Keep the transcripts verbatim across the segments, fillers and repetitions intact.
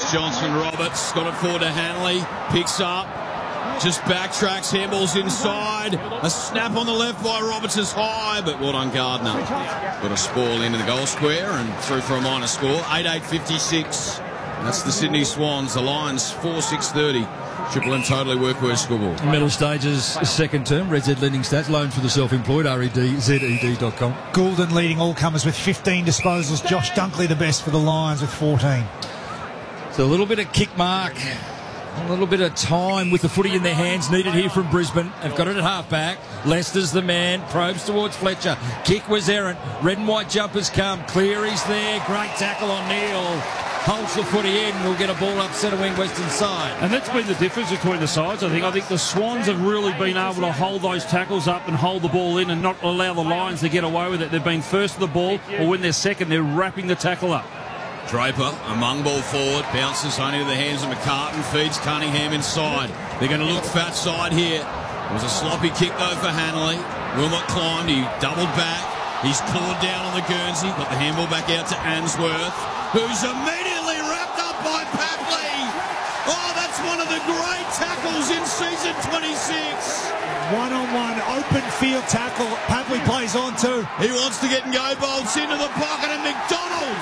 Johnson Roberts. Got it forward to Hanley. Picks up. Just backtracks. Handballs inside. A snap on the left by Roberts is high, but well done, Gardner. Got a spoil into the goal square and through for a minor score. eight eight fifty-six. That's the Sydney Swans. The Lions four six thirty. Triple M Totally Workwear scoreboard. Middle stages, second term. Red Z Lending Stats, loan for the self-employed, R E D Z E D dot com. Goulden leading all comers with fifteen disposals. Josh Dunkley the best for the Lions with fourteen. So a little bit of kick mark, a little bit of time with the footy in their hands needed here from Brisbane. They've got it at half-back. Lester's the man, probes towards Fletcher. Kick was errant. Red and white jumpers come. Cleary's there. Great tackle on Neal. Holds the footy in. We'll get a ball up centre wing western side. And that's been the difference between the sides, I think. I think the Swans have really been able to hold those tackles up and hold the ball in and not allow the Lions to get away with it. They've been first to the ball, or when they're second, they're wrapping the tackle up. Draper, a mung ball forward, bounces only to the hands of McCartan, feeds Cunningham inside. They're going to look fat side here. It was a sloppy kick though for Hanley. Wilmot climbed, he doubled back. He's clawed down on the Guernsey, got the handball back out to Answorth, who's immediately wrapped up by Papley. Oh, that's one of the great tackles in season twenty-six. One-on-one open field tackle. Papley plays on too. He wants to get and go, bolts into the pocket, and McDonald,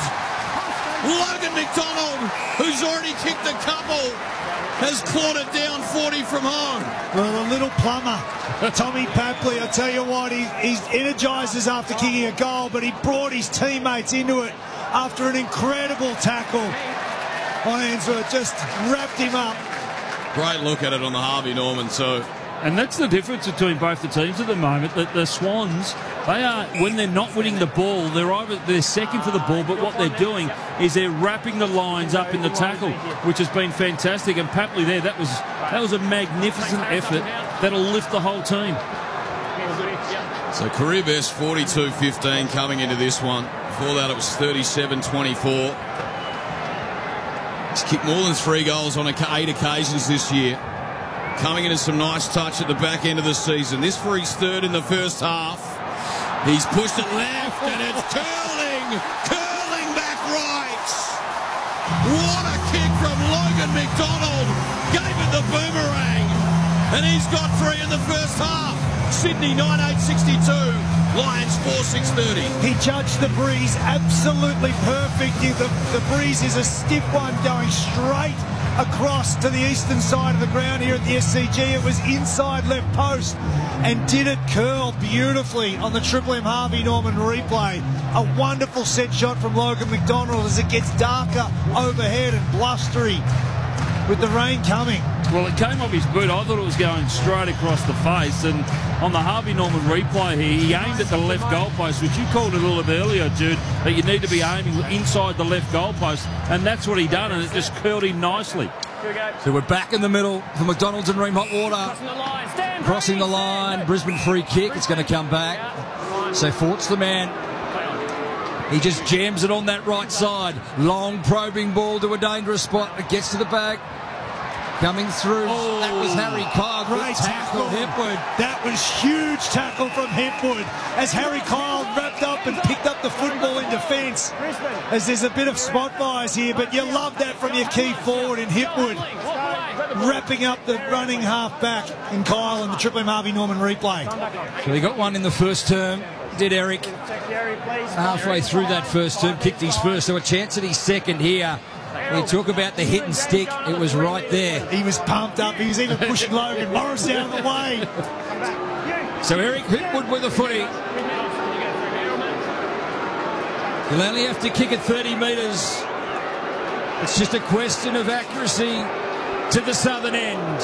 Logan McDonald, who's already kicked a couple, has clawed it down forty from home. Well, the little plumber, Tommy Papley, I tell you what, he, he energises after kicking a goal, but he brought his teammates into it after an incredible tackle on Answorth. Just wrapped him up. Great look at it on the Harvey Norman too. And that's the difference between both the teams at the moment. That the Swans, they are, when they're not winning the ball, they're either they're second to the ball, but what they're doing is they're wrapping the lines up in the tackle, which has been fantastic. And Papley there, that was that was a magnificent effort that'll lift the whole team. So career best forty-two fifteen coming into this one. Before that it was thirty-seven twenty-four. He's kicked more than three goals on eight occasions this year. Coming into some nice touch at the back end of the season. This for his third in the first half. He's pushed it left and it's curling, curling back right. What a kick from Logan McDonald. Gave it the boomerang. And he's got three in the first half. Sydney nine eight sixty-two. Lions four six thirty. He judged the breeze absolutely perfect. The, the breeze is a stiff one going straight across to the eastern side of the ground here at the S C G. It was inside left post and did it curl beautifully on the Triple M Harvey Norman replay. A wonderful set shot from Logan McDonald as it gets darker overhead and blustery with the rain coming. Well, it came off his boot. I thought it was going straight across the face. And on the Harvey Norman replay here, he aimed at the left goalpost, which you called it a little bit earlier, Jude, that you need to be aiming inside the left goalpost. And that's what he done, and it just curled him nicely. So we're back in the middle for McDonald's and Ream Hotwater. Crossing the line, Brisbane free kick. It's going to come back. So Fort's the man. He just jams it on that right side. Long probing ball to a dangerous spot. It gets to the bag. Coming through. Oh, that was Harry Kyle. Great tackle. Hipwood. That was huge tackle from Hipwood as Harry Kyle wrapped up and picked up the football in defence. As there's a bit of spot bias here, but you love that from your key forward in Hipwood. Wrapping up the running half back in Kyle in the Triple M Harvey Norman replay. So he got one in the first term. Did Eric. Halfway through that first term, kicked his first. So a chance at his second here. We talk about the hit and stick. It was right there. He was pumped up. He was even pushing Logan Morris out of the way. So Eric Hipwood with the footy. He'll only have to kick it thirty metres. It's just a question of accuracy to the southern end.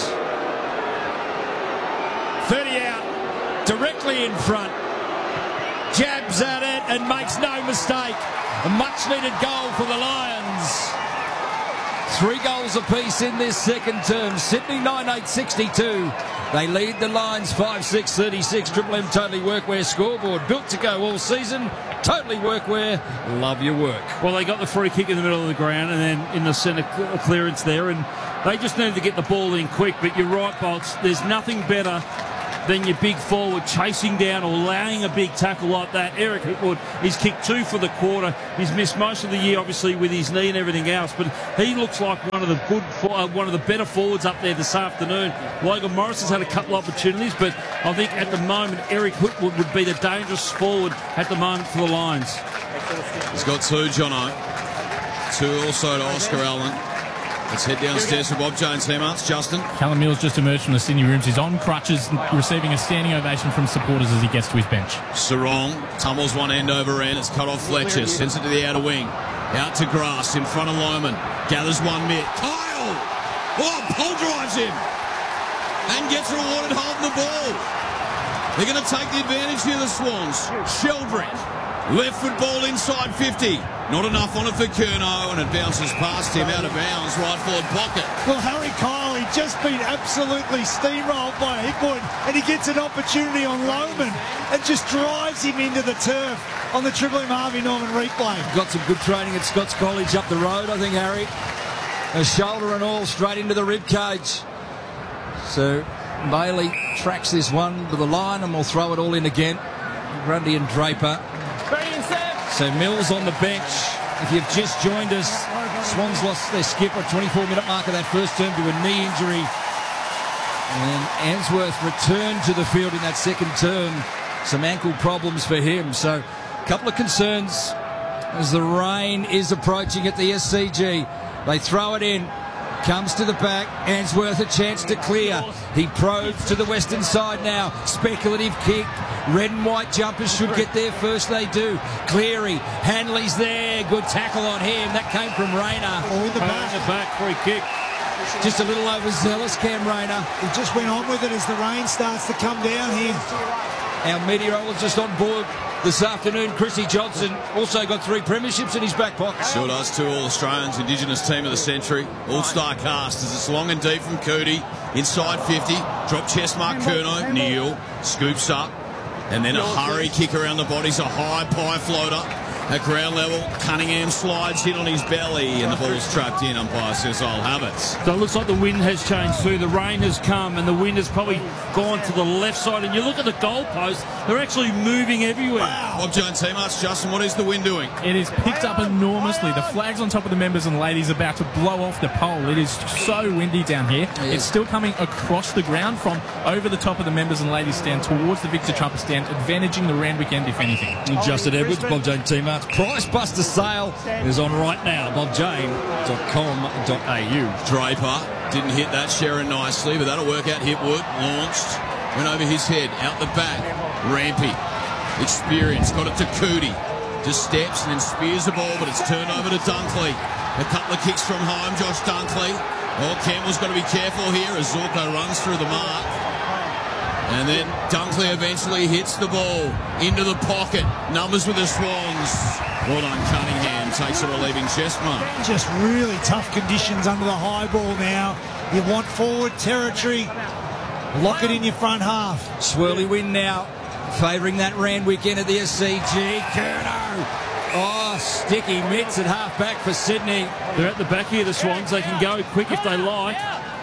thirty out, directly in front. Jabs at it and makes no mistake. A much needed goal for the Lions. Three goals apiece in this second term. Sydney nine eight sixty-two. They lead the Lions five six thirty-six. Triple M Totally Workwear scoreboard. Built to go all season. Totally Workwear. Love your work. Well, they got the free kick in the middle of the ground and then in the centre clearance there. And they just needed to get the ball in quick. But you're right, Bolts. There's nothing better than your big forward chasing down or laying a big tackle like that. Eric Hipwood, he's kicked two for the quarter. He's missed most of the year, obviously, with his knee and everything else, but he looks like one of the good, uh, one of the better forwards up there this afternoon. Logan Morris has had a couple of opportunities, but I think at the moment Eric Hipwood would be the dangerous forward at the moment for the Lions. He's got two, Jono. Two also to Oscar Allen. Let's head downstairs to Bob Jones teammates. Justin. Callum Mills just emerged from the Sydney rooms. He's on crutches, receiving a standing ovation from supporters as he gets to his bench. Sarong tumbles one end over end. It's cut off Fletcher. Sends it to the outer wing. Out to Grass in front of Lohman. Gathers one mid. Kyle! Oh, pole drives him. And gets rewarded holding the ball. They're going to take the advantage here, the Swans. Sheldrick. Left foot ball inside fifty. Not enough on it for Curnow, and it bounces past him out of bounds, right forward pocket. Well, Harry Kyle, he'd just been absolutely steamrolled by Hipwood, and he gets an opportunity on Lohman and just drives him into the turf on the Triple M Harvey Norman replay. Got some good training at Scots College up the road, I think, Harry. A shoulder and all straight into the rib cage. So Bailey tracks this one to the line, and we'll throw it all in again. Grundy and Draper. So Mills on the bench. If you've just joined us, Swans lost their skipper, twenty-four minute mark of that first term, to a knee injury. And Answorth returned to the field in that second term. Some ankle problems for him. So a couple of concerns as the rain is approaching at the S C G. They throw it in. Comes to the back. Answorth a chance to clear. He probes to the western side now. Speculative kick. Red and white jumpers should get there first. They do. Cleary. Hanley's there. Good tackle on him. That came from Rayner. Oh, in the back. In the back, free kick. Just a little overzealous, Cam Rayner. He just went on with it as the rain starts to come down here. Our meteorologist on board this afternoon, Chrissy Johnson, also got three premierships in his back pocket. Sure does. Two All-Australians, Indigenous team of the century. All-star cast as it's long and deep from Cootie. Inside fifty. Drop chest mark Curnow. Neal scoops up. And then a hurry kick around the bodies. A high pie floater. At ground level, Cunningham slides, hit on his belly, and the ball's trapped in. Umpire says, I'll have it. So it looks like the wind has changed too. The rain has come, and the wind has probably gone to the left side. And you look at the goalposts, they're actually moving everywhere. Wow. Bob Jones teammates, Justin, what is the wind doing? It is picked up enormously. The flag's on top of the members and ladies about to blow off the pole. It is so windy down here. Yeah. It's still coming across the ground from over the top of the members and ladies stand towards the Victor Trumper stand, advantaging the Randwick end, if anything. Justin Edwards, Bob Jones teammates. Price Buster sale is on right now. bob jane dot com dot a u. Draper didn't hit that Sharon nicely, but that'll work out. Hipwood launched, went over his head, out the back. Rampy, experience, got it to Cootie. Just steps and then spears the ball, but it's turned over to Dunkley. A couple of kicks from home, Josh Dunkley. Oh, Campbell's got to be careful here as Zorko runs through the mark. And then Dunkley eventually hits the ball into the pocket. Numbers with the Swans. Well done, Cunningham. Takes a relieving chest mark. Just really tough conditions under the high ball now. You want forward territory. Lock it in your front half. Swirly wind now, favouring that Randwick end at the S C G. Curnow. Oh, sticky mitts at half back for Sydney. They're at the back here, the Swans. They can go quick if they like.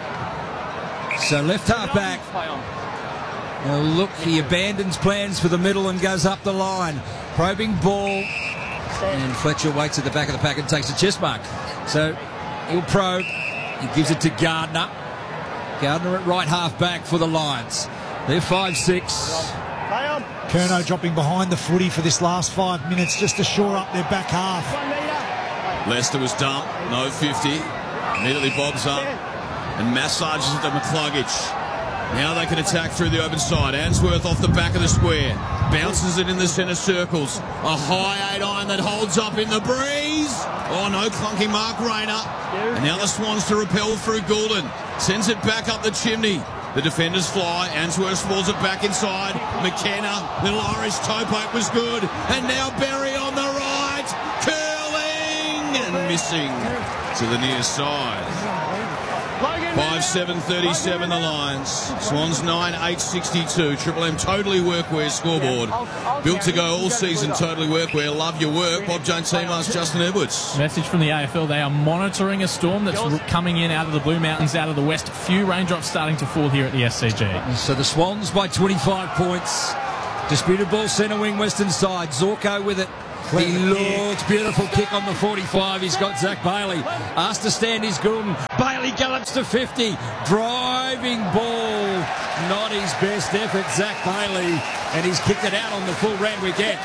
So left half back. Now look, he abandons plans for the middle and goes up the line. Probing ball. And Fletcher waits at the back of the pack and takes a chest mark. So he'll probe. He gives it to Gardner. Gardner at right half back for the Lions. They're five six. Curnow dropping behind the footy for this last five minutes just to shore up their back half. Leicester was dumped. No fifty. Immediately bobs up and massages it to McCluggage. Now they can attack through the open side. Answorth off the back of the square. Bounces it in the centre circles. A high eight iron that holds up in the breeze. Oh, no clunky mark, Rayner. And now the Swans to repel through Goulden. Sends it back up the chimney. The defenders fly. Answorth falls it back inside. McKenna, little Irish toe poke was good. And now Berry on the right. Curling and missing to the near side. five seven thirty-seven the Lions. Swans nine eight sixty-two. Triple M Totally Workwear scoreboard. Built to go all season. Totally Workwear. Love your work. Bob Jones, T-Mars, Justin Edwards. Message from the A F L. They are monitoring a storm that's coming in out of the Blue Mountains, out of the west. Few raindrops starting to fall here at the S C G. So the Swans by twenty-five points. Disputed ball centre wing western side. Zorko with it. He looks beautiful kick on the forty-five. He's got Zach Bailey. Asked to stand his groom. Bailey gallops to fifty. Driving ball. Not his best effort, Zach Bailey. And he's kicked it out on the full Randwick end.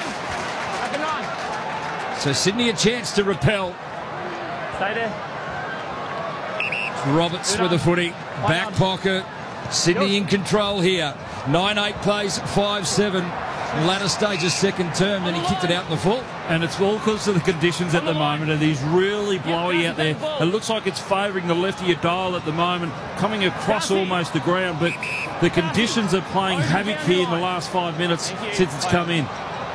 So Sydney a chance to repel. Stay there. Roberts with a footy. Back pocket. Sydney in control here. nine eight plays, five seven. Latter stage of second term, then he kicked it out in the full. And it's all because of the conditions at the moment, and he's really blowy out there. It looks like it's favouring the left of your dial at the moment, coming across almost the ground, but the conditions are playing havoc here in the last five minutes since it's come in.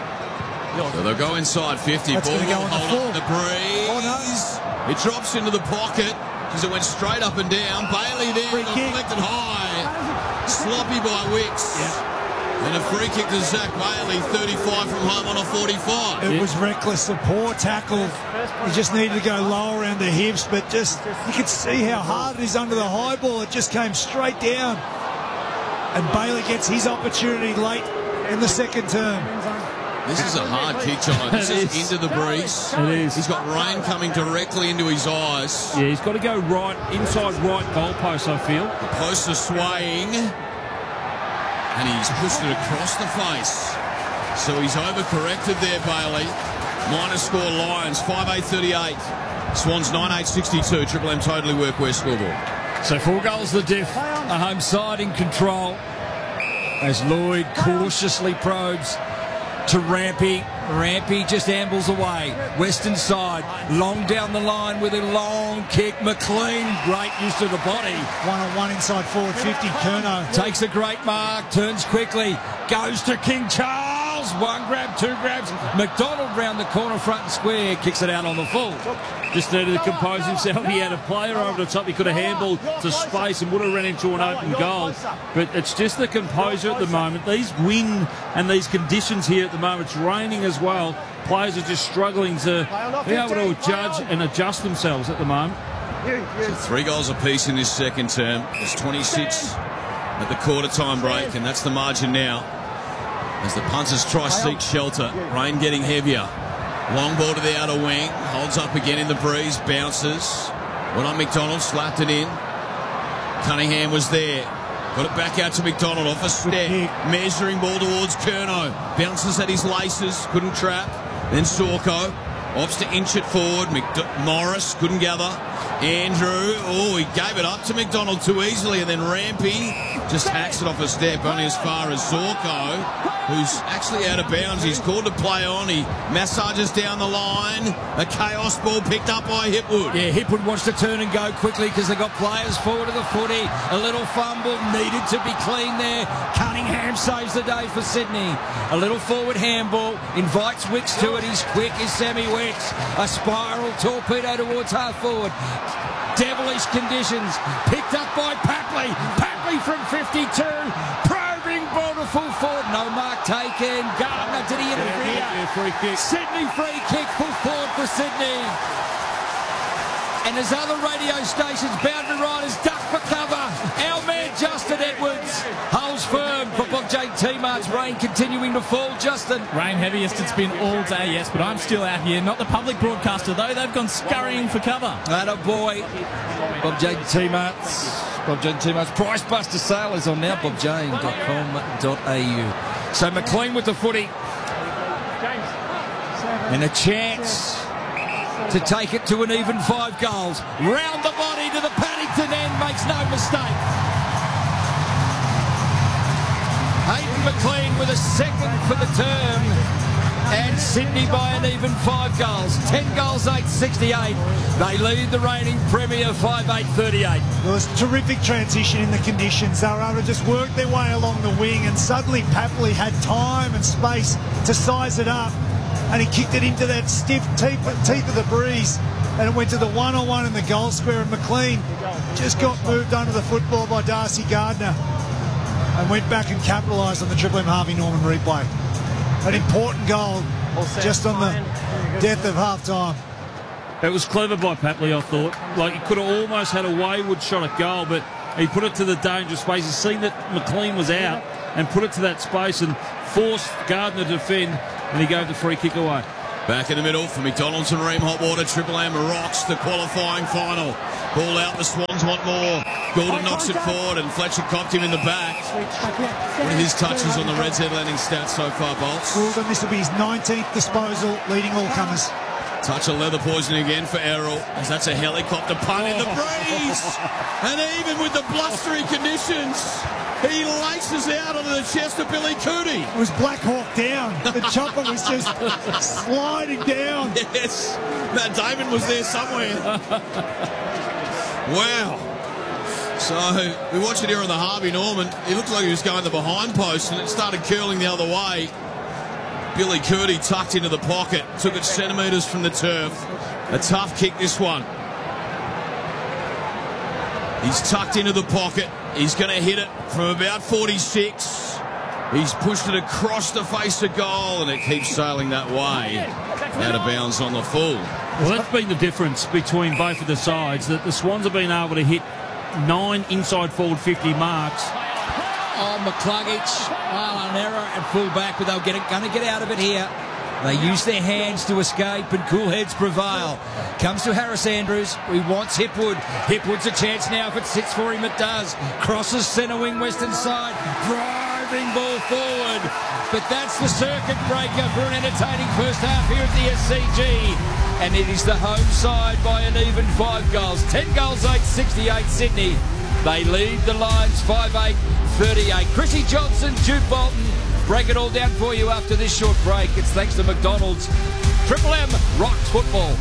So they'll go inside fifty. That's Ball gonna go will on the hold floor. up the breeze. Oh, no. It drops into the pocket because it went straight up and down. Bailey there, Free kick. deflected high. Sloppy by Wicks. Yeah. And a free kick to Zach Bailey, thirty-five from home on a forty-five. It was reckless, a poor tackle. He just needed to go low around the hips, but just you could see how hard it is under the high ball. It just came straight down. And Bailey gets his opportunity late in the second term. This is a hard kick, John. This is, is into the breeze. It is. He's got rain coming directly into his eyes. Yeah, he's got to go right, inside right goalpost, I feel. The posts are swaying. And he's pushed it across the face. So he's overcorrected there, Bailey. Minus score Lions, five eight thirty-eight. Swans nine eight sixty-two. Triple M Totally Workwear scoreboard. So four goals the diff. A home side in control. As Lloyd cautiously probes to Rampy. Rampy just ambles away. Western side, long down the line with a long kick. McLean, great use of the body. One on one inside forward fifty. Curnow Takes a great mark, turns quickly, goes to King Charles. One grab, two grabs. McDonald round the corner, front and square, kicks it out on the full. Just needed to compose himself. He had a player over the top. He could have handled to space and would have run into an open goal. But it's just the composure at the moment. These wind and these conditions here at the moment, it's raining as well. Players are just struggling to be able to judge and adjust themselves at the moment. So three goals apiece in this second term. There's twenty-six at the quarter time break, and that's the margin now. As the punters try to seek shelter. Rain getting heavier. Long ball to the outer wing. Holds up again in the breeze. Bounces. Well on McDonald. Slapped it in. Cunningham was there. Got it back out to McDonald. Off a step. Measuring ball towards Curnow. Bounces at his laces. Couldn't trap. Then Sorko. Opts to inch it forward. McD- Morris couldn't gather. Andrew. Oh, he gave it up to McDonald too easily. And then Rampy just hacks it off a step only as far as Zorko, who's actually out of bounds. He's called to play on. He massages down the line. A chaos ball picked up by Hipwood. Yeah, Hipwood wants to turn and go quickly because they've got players forward of the footy. A little fumble needed to be clean there. Cunningham saves the day for Sydney. A little forward handball invites Wicks to it. He's quick, is Sammy Wicks. A spiral torpedo towards half forward. Devilish conditions. Picked up by Papley. Papley from fifty-two. Probing ball to full forward. No mark taken. Gardner, did he interfere? Yeah, free kick. Sydney free kick, full forward for Sydney. And as other radio stations, boundary riders duck for cover. Our man Justin Edwards holds firm for Bob J. T-Mart's. Rain continuing to fall. Justin. Rain heaviest it's been all day, yes, but I'm still out here. Not the public broadcaster, though. They've gone scurrying for cover. Atta boy. Bob J. T-Mart's. Bob J. T-Mart's Price Buster sale is on now. bob jane dot com dot a u. So McLean with the footy. And a chance to take it to an even five goals. Round the body to the Paddington end, makes no mistake. Hayden McLean with a second for the term. And Sydney by an even five goals. ten goals, eight sixty-eight. They lead the reigning premier five eight thirty-eight. There was terrific transition in the conditions. They were able to just work their way along the wing, and suddenly Papley had time and space to size it up. and he kicked it into that stiff teeth, teeth of the breeze, and it went to the one-on-one in the goal square, and McLean just got moved under the football by Darcy Gardner and went back and capitalised on the Triple M Harvey Norman replay. An important goal just on the death of half-time. It was clever by Papley, I thought. Like, he could have almost had a wayward shot at goal, but he put it to the dangerous space. He's seen that McLean was out and put it to that space and forced Gardner to defend, and he gave the free kick away. Back in the middle for McDonald's and Ream Hotwater. Triple M rocks the qualifying final. Ball out, the Swans want more. Gordon knocks it forward and Fletcher copped him in the back. What are his touches on the Reds headlanding stats so far, Bolts? Well, this will be his nineteenth disposal, leading all comers. Touch of leather poisoning again for Errol, as that's a helicopter punt in the breeze. And even with the blustery conditions, he laces out onto the chest of Billy Cootie. It was Black Hawk down. The chopper was just sliding down. Yes, Matt Damon was there somewhere. Wow. So we watch it here on the Harvey Norman. He looked like he was going the behind post and it started curling the other way. Billy Cootie tucked into the pocket, took it centimetres from the turf. A tough kick, this one. He's tucked into the pocket. He's going to hit it from about forty-six. He's pushed it across the face of goal, and it keeps sailing that way. Out of bounds on the full. Well, that's been the difference between both of the sides, that the Swans have been able to hit nine inside forward fifty marks. Oh, McCluggage, well, an error at full back, but they're going to get out of it here. They use their hands to escape, and cool heads prevail. Comes to Harris Andrews. He wants Hipwood. Hipwood's a chance now. If it sits for him, it does. Crosses centre wing, western side. Driving ball forward. But that's the circuit breaker for an entertaining first half here at the S C G. And it is the home side by an even five goals. ten goals, eight sixty-eight Sydney. They lead the Lions five eight thirty-eight. Chrissy Johnson, Jude Bolton. Break it all down for you after this short break. It's thanks to McDonald's. Triple M rocks football.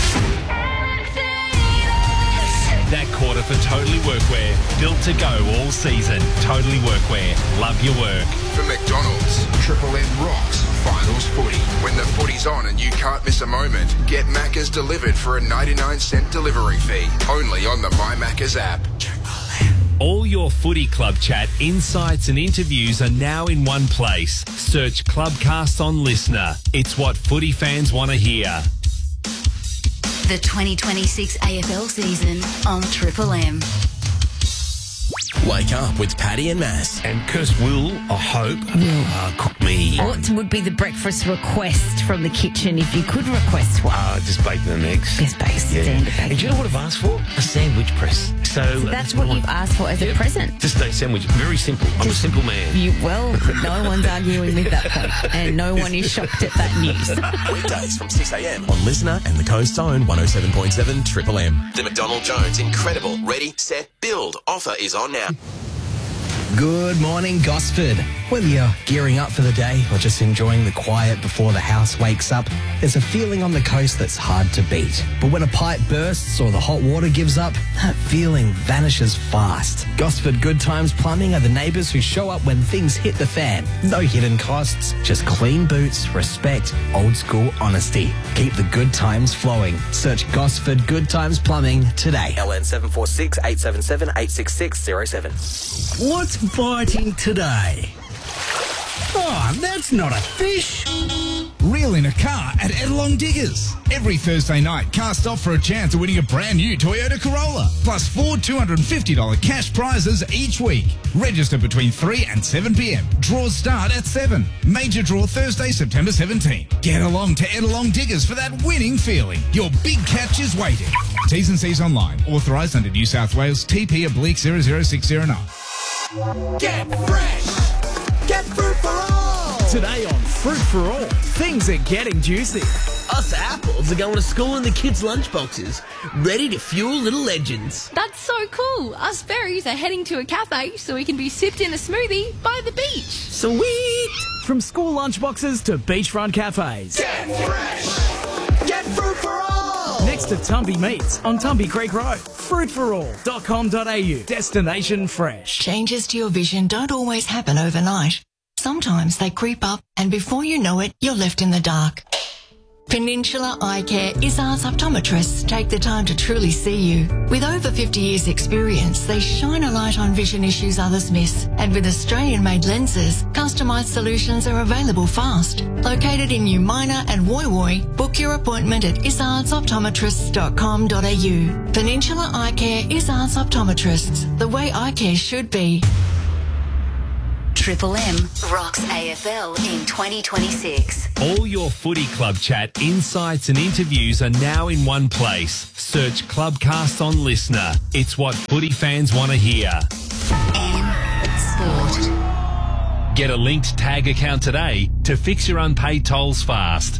That quarter for Totally Workwear. Built to go all season. Totally Workwear. Love your work. For McDonald's, Triple M rocks finals footy. When the footy's on and you can't miss a moment, get Macca's delivered for a ninety-nine cent delivery fee. Only on the My Macca's app. All your footy club chat, insights and interviews are now in one place. Search Clubcast on Listener. It's what footy fans want to hear. The twenty twenty-six A F L season on Triple M. Wake up with Paddy and Mass. And Kirst will, I hope, will uh, cook me. What would be the breakfast request from the kitchen if you could request one? Uh, just bacon and eggs. Yes, bacon, yeah. Standard bacon. And do you know what I've asked for? A sandwich press. So, so that's uh, what you've asked for as yep. a present? Just a sandwich. Very simple. I'm just, a simple man. You, well, no one's arguing with that point. And no one is shocked at that news. Weekdays from six a m on Listener and the Coast's Own one oh seven point seven Triple M. The McDonald Jones Incredible Ready, Set, Build offer is on now. Good morning, Gosford. Whether you're gearing up for the day or just enjoying the quiet before the house wakes up, there's a feeling on the coast that's hard to beat. But when a pipe bursts or the hot water gives up, that feeling vanishes fast. Gosford Good Times Plumbing are the neighbours who show up when things hit the fan. No hidden costs, just clean boots, respect, old school honesty. Keep the good times flowing. Search Gosford Good Times Plumbing today. L N seven four six, eight seven seven, eight six six zero seven. What's biting today? Oh, that's not a fish. Reel in a car at Edelong Diggers. Every Thursday night, cast off for a chance of winning a brand new Toyota Corolla. Plus four two hundred fifty dollars cash prizes each week. Register between three and seven p m. Draws start at seven. Major draw Thursday, September seventeenth. Get along to Edelong Diggers for that winning feeling. Your big catch is waiting. T's and C's online. Authorised under New South Wales T P oblique zero zero six zero nine. Get fresh. Get fruit for all. Today on Fruit for All, things are getting juicy. Us apples are going to school in the kids' lunchboxes, ready to fuel little legends. That's so cool. Us berries are heading to a cafe so we can be sipped in a smoothie by the beach. Sweet! From school lunchboxes to beachfront cafes. Get fresh. Get fruit for all. Next to Tumby Meats on Tumby Creek Road. fruit for all dot com dot a u. Destination fresh. Changes to your vision don't always happen overnight. Sometimes they creep up and before you know it, you're left in the dark. Peninsula Eye Care Izzard's optometrists take the time to truly see you. With over fifty years experience, they shine a light on vision issues others miss. And with Australian-made lenses, customised solutions are available fast. Located in New Minor and Woy Woy, book your appointment at izzards optometrists dot com dot a u. Peninsula Eye Care Izzard's optometrists, the way eye care should be. Triple M rocks A F L in twenty twenty-six. All your footy club chat, insights and interviews are now in one place. Search Clubcast on Listener. It's what footy fans want to hear. M Sport. Get a linked tag account today to fix your unpaid tolls fast.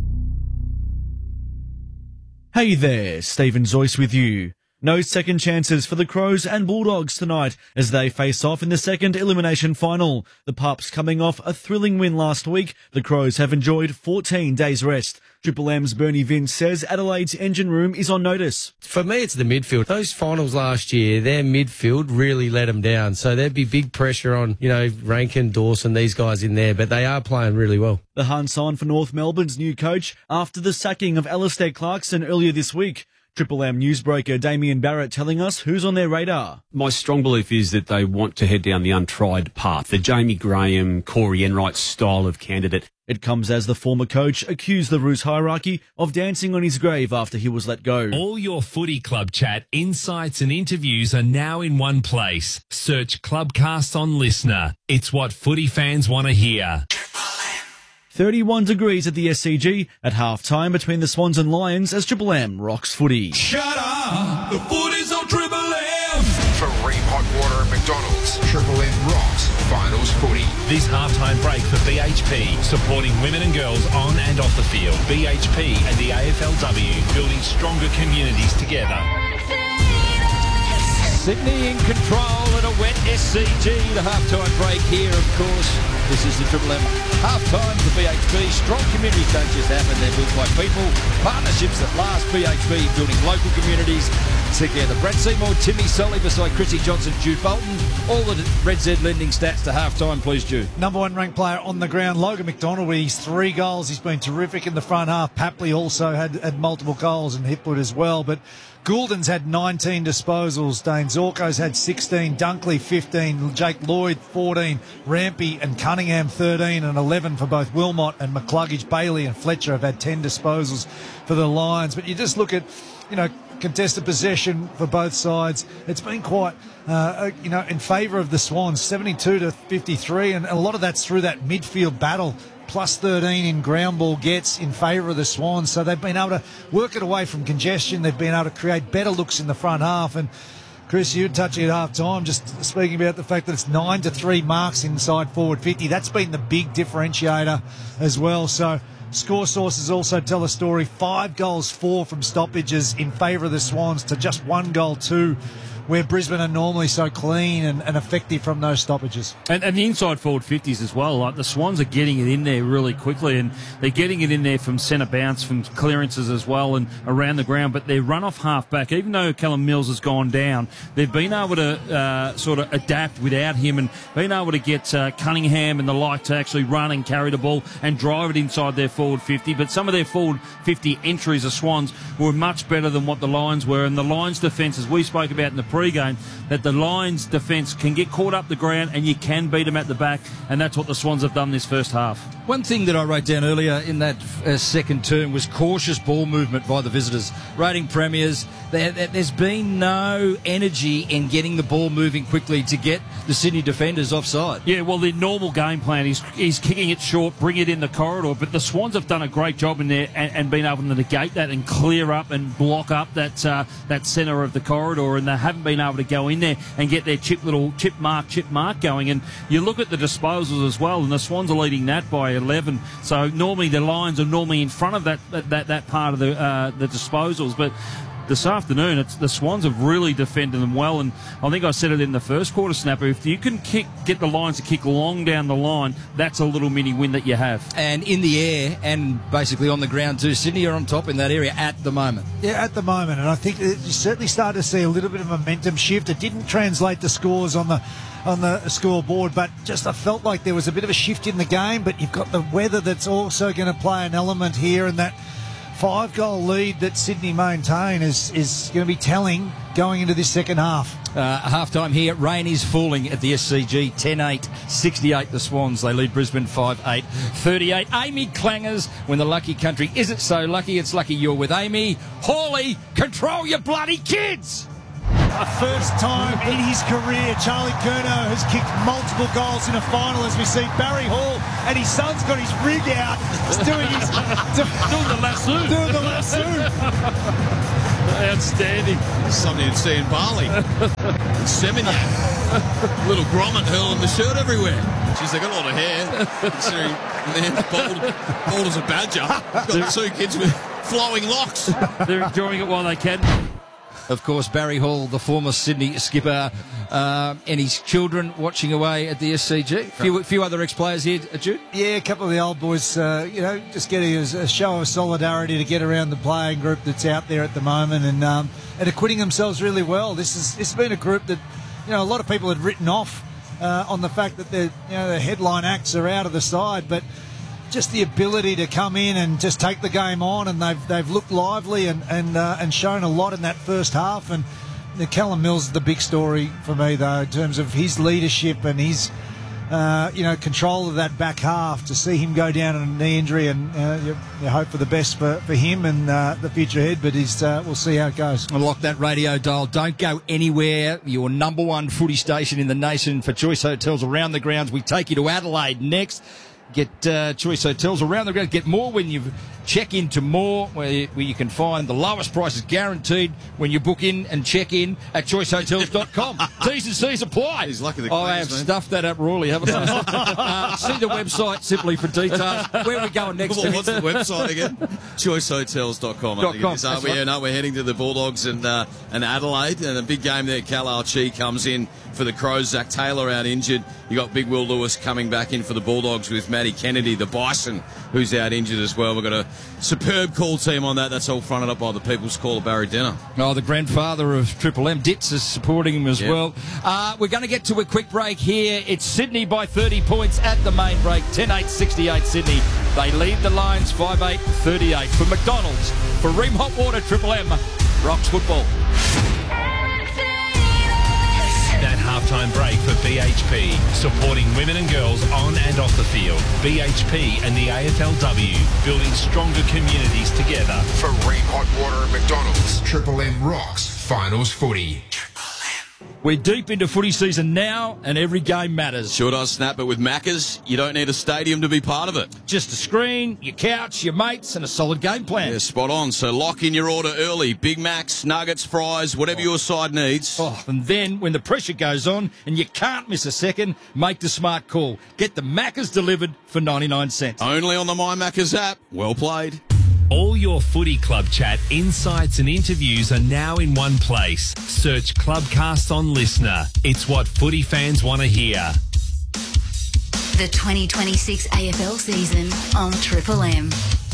Hey there, Stephen Zoyce with you. No second chances for the Crows and Bulldogs tonight as they face off in the second elimination final. The Pups coming off a thrilling win last week. The Crows have enjoyed fourteen days rest. Triple M's Bernie Vince says Adelaide's engine room is on notice. For me, it's the midfield. Those finals last year, their midfield really let them down. So there'd be big pressure on, you know, Rankin, Dawson, these guys in there, but they are playing really well. The Hunt's on for North Melbourne's new coach after the sacking of Alistair Clarkson earlier this week. Triple M newsbreaker Damien Barrett telling us who's on their radar. My strong belief is that they want to head down the untried path, the Jamie Graham, Corey Enright style of candidate. It comes as the former coach accused the Roos hierarchy of dancing on his grave after he was let go. All your footy club chat, insights and interviews are now in one place. Search Clubcast on Listener. It's what footy fans want to hear. thirty-one degrees at the S C G at half-time between the Swans and Lions as Triple M rocks footy. Shut up! The footy's on Triple M! For Ream Hot Water at McDonald's, Triple M rocks finals footy. This halftime break for B H P, supporting women and girls on and off the field. B H P and the A F L W, building stronger communities together. Sydney in control at a wet S C G. The halftime break here, of course. This is the Triple M halftime for B H P. Strong communities don't just happen, they're built by people. Partnerships that last. B H P building local communities together. Brad Seymour, Timmy Solly beside Chrissy Johnson, Jude Bolton. All the Red Z lending stats to halftime, please, Jude. Number one ranked player on the ground, Logan McDonald, with his three goals. He's been terrific in the front half. Papley also had, had multiple goals and Hipwood as well. But Goulden's had nineteen disposals. Dane Zorko's had sixteen. Dunkley fifteen. Jake Lloyd fourteen. Rampy and Cunningham thirteen and eleven for both Wilmot and McCluggage. Bailey and Fletcher have had ten disposals for the Lions. But you just look at, you know, contested possession for both sides. It's been quite, uh, you know, in favour of the Swans, seventy-two to fifty-three, and a lot of that's through that midfield battle. Plus thirteen in ground ball gets in favour of the Swans. So they've been able to work it away from congestion. They've been able to create better looks in the front half. And Chris, you touching at half time, just speaking about the fact that it's nine to three marks inside forward fifty. That's been the big differentiator as well. So score sources also tell a story. Five goals, four from stoppages in favour of the Swans to just one goal, two, where Brisbane are normally so clean and, and effective from those stoppages. And, and the inside forward fifties as well. Like the Swans are getting it in there really quickly, and they're getting it in there from centre bounce, from clearances as well, and around the ground. But their run off half back, even though Callum Mills has gone down, they've been able to uh, sort of adapt without him and been able to get uh, Cunningham and the like to actually run and carry the ball and drive it inside their forward fifty. But some of their forward fifty entries, the Swans, were much better than what the Lions were. And the Lions' defence, as we spoke about in the pre-game, that the Lions' defence can get caught up the ground and you can beat them at the back, and that's what the Swans have done this first half. One thing that I wrote down earlier in that uh, second term was cautious ball movement by the visitors. Rating premiers, there, there's been no energy in getting the ball moving quickly to get the Sydney defenders offside. Yeah, well, the normal game plan is he's kicking it short, bring it in the corridor, but the Swans have done a great job in there and, and been able to negate that and clear up and block up that uh, that centre of the corridor, and they haven't been able to go in there and get their chip little chip mark, chip mark going. And you look at the disposals as well, and the Swans are leading that by eleven. So normally the Lions are normally in front of that that, that part of the uh, the disposals, but this afternoon, it's, the Swans have really defended them well, and I think I said it in the first quarter, Snapper, if you can kick, get the Lions to kick long down the line, that's a little mini win that you have. And in the air and basically on the ground too, Sydney are on top in that area at the moment. Yeah, at the moment, and I think you certainly started to see a little bit of momentum shift. It didn't translate the scores on the on the scoreboard, but just I felt like there was a bit of a shift in the game. But you've got the weather that's also going to play an element here, and that five-goal lead that Sydney maintain is is going to be telling going into this second half. Uh, half-time here, rain is falling at the S C G, ten eight, sixty-eight the Swans. They lead Brisbane five eight, thirty-eight. Amy Clangers, when the lucky country isn't so lucky, it's lucky you're with Amy. Hawley, control your bloody kids! A first time in his career, Charlie Curnow has kicked multiple goals in a final, as we see Barry Hall and his son's got his rig out. He's doing his... doing the lasso. Doing the lasso. Outstanding. Something you'd see in Bali. Seminyak. Little grommet hurling the shirt everywhere. She's they got a lot of hair. Considering the man's bald, bald as a badger. He's got two kids with flowing locks. They're enjoying it while they can. Of course, Barry Hall, the former Sydney skipper, uh, and his children watching away at the S C G. A few, few other ex-players here, Jude? Yeah, a couple of the old boys, uh, you know, just getting a, a show of solidarity to get around the playing group that's out there at the moment, and um, and acquitting themselves really well. This is this has been a group that, you know, a lot of people had written off uh, on the fact that the you know the headline acts are out of the side, but just the ability to come in and just take the game on, and they've they've looked lively and and uh, and shown a lot in that first half. And the Callum Mills is the big story for me, though, in terms of his leadership and his uh, you know control of that back half. To see him go down on a knee injury, and uh, you, you hope for the best for, for him and uh, the future ahead. But he's uh, we'll see how it goes. I'll lock that radio dial. Don't go anywhere. Your number one footy station in the nation for Choice Hotels around the grounds. We take you to Adelaide next. Get uh, Choice Hotels around the ground. Get more when you check into more, where you, where you can find the lowest prices guaranteed when you book in and check in at choice hotels dot com. T's and C's apply. He's lucky the I have man. stuffed that up royally, haven't I? uh, see the website simply for details. Where are we going next? Well, what's the website again? choice hotels dot com. I think it is. Uh, we, right. yeah, no, we're heading to the Bulldogs and uh, and Adelaide, and a big game there. Cal Archie comes in for the Crows. Zach Taylor out injured. You got Big Will Lewis coming back in for the Bulldogs with Matty Kennedy, the Bison, who's out injured as well. We've got a superb call team on that. That's all fronted up by the People's Call of Barry Denner. Oh, the grandfather of Triple M, Ditz, is supporting him as yep. well. Uh, we're going to get to a quick break here. It's Sydney by thirty points at the main break. ten eight, sixty-eight Sydney. They lead the Lions five eight, thirty-eight. For McDonald's, for Ream Hot Water, Triple M, rocks football. That halftime break for B H P, supporting women and girls on and off the field. B H P and the A F L W, building stronger communities together. For Ream Hot Water at McDonald's, Triple M rocks finals footy. We're deep into footy season now, and every game matters. Sure does, Snap, but with Macca's, you don't need a stadium to be part of it. Just a screen, your couch, your mates, and a solid game plan. Yeah, spot on. So lock in your order early. Big Macs, nuggets, fries, whatever oh. your side needs. Oh, and then, when the pressure goes on and you can't miss a second, make the smart call. Get the Macca's delivered for ninety-nine cents. Only on the My Macca's app. Well played. All your footy club chat, insights and interviews are now in one place. Search Clubcast on Listener. It's what footy fans want to hear. The twenty twenty-six A F L season on Triple M.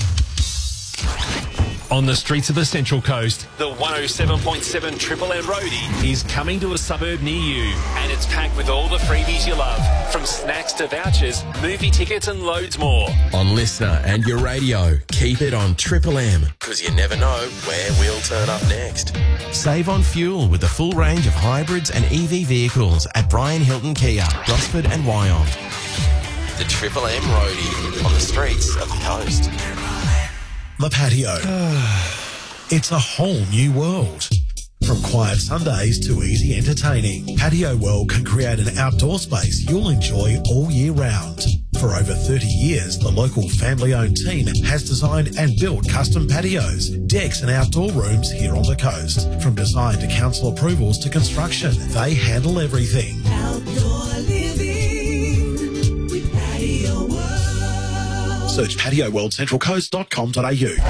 On the streets of the Central Coast, the one oh seven point seven Triple M Roadie is coming to a suburb near you, and it's packed with all the freebies you love, from snacks to vouchers, movie tickets and loads more. On Listener and your radio, keep it on Triple M, because you never know where we'll turn up next. Save on fuel with the full range of hybrids and E V vehicles at Brian Hilton Kia, Gosford and Wyong. The Triple M Roadie on the streets of the coast. The patio. It's a whole new world. From quiet Sundays to easy entertaining, Patio World can create an outdoor space you'll enjoy all year round. For over thirty years, the local family-owned team has designed and built custom patios, decks and outdoor rooms here on the coast. From design to council approvals to construction, they handle everything. Outdoor living with Patio World. Search patio world central coast dot com dot a u.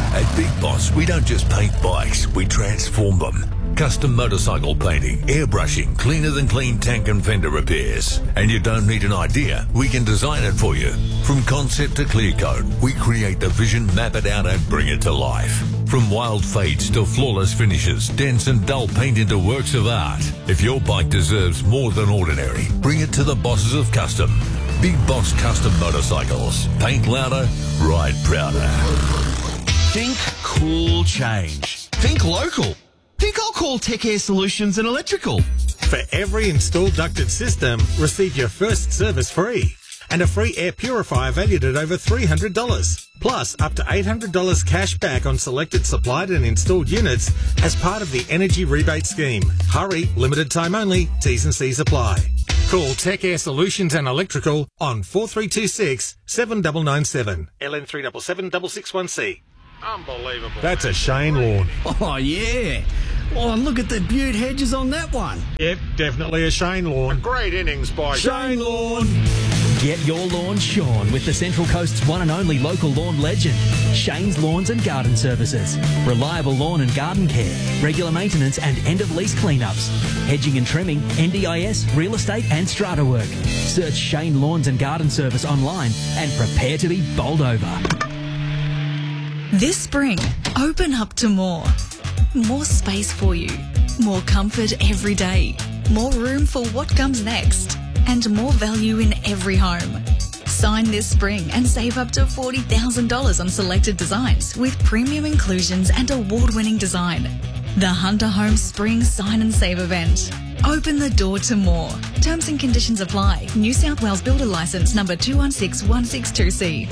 At Big Boss, we don't just paint bikes, we transform them. Custom motorcycle painting, airbrushing, cleaner than clean tank and fender repairs. And you don't need an idea, we can design it for you. From concept to clear coat, we create the vision, map it out and bring it to life. From wild fades to flawless finishes, dense and dull paint into works of art. If your bike deserves more than ordinary, bring it to the bosses of custom. Big Boss Custom Motorcycles. Paint louder, ride prouder. Think cool change. Think local. Think I'll call Tech Air Solutions and Electrical. For every installed ducted system, receive your first service free. And a free air purifier valued at over three hundred dollars. Plus, up to eight hundred dollars cash back on selected supplied and installed units as part of the Energy Rebate Scheme. Hurry, limited time only, T's and C's apply. Call Tech Air Solutions and Electrical on four three two six, seven nine nine seven. L N three seven seven six six one C. Unbelievable. That's a Shane lawn. Oh, yeah. Oh, and look at the beaut hedges on that one. Yep, definitely a Shane lawn. A great innings by Shane lawn. Get your lawn shorn with the Central Coast's one and only local lawn legend, Shane's Lawns and Garden Services. Reliable lawn and garden care, regular maintenance and end-of-lease cleanups, hedging and trimming, N D I S, real estate and strata work. Search Shane Lawns and Garden Service online and prepare to be bowled over. This spring, open up to more. More space for you. More comfort every day. More room for what comes next. And more value in every home. Sign this spring and save up to forty thousand dollars on selected designs with premium inclusions and award-winning design. The Hunter Homes Spring Sign and Save event. Open the door to more. Terms and conditions apply. New South Wales Builder Licence number two one six one six two C.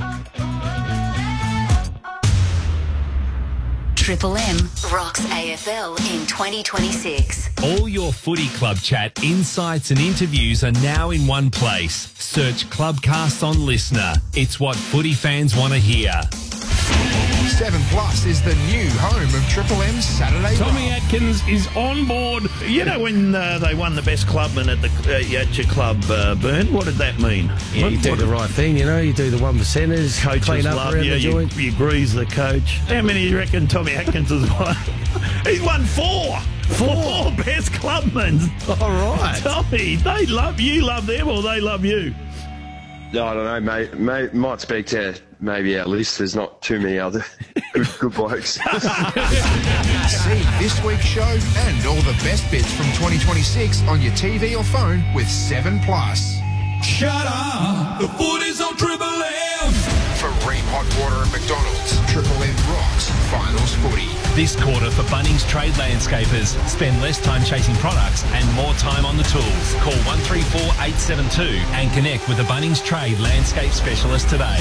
Triple M rocks A F L in twenty twenty-six. All your footy club chat, insights and interviews are now in one place. Search Clubcast on Listener. It's what footy fans want to hear. seven Plus is the new home of Triple M's Saturday Tommy Roll. Atkins is on board. You know when uh, they won the best clubman at the uh, at your club, uh, Burn? What did that mean? Yeah, what, you do what, the right thing, you know, you do the one percenters, coaches clean up love around you, the you, joint. you grease the coach. How many do you reckon Tommy Atkins has won? He's won four. Four. Four best clubmen. All right. Tommy, they love you, love them, or they love you? I don't know, mate. May, might speak to maybe our list. There's not too many other good, good blokes. See this week's show and all the best bits from twenty twenty-six on your T V or phone with seven Plus. Shut up! The footy's on Triple M! For Ream Hot Water at McDonald's, Triple M rocks Finals Footy. This quarter for Bunnings Trade Landscapers. Spend less time chasing products and more time on the tools. Call one three four eight seven two and connect with a Bunnings Trade Landscape Specialist today.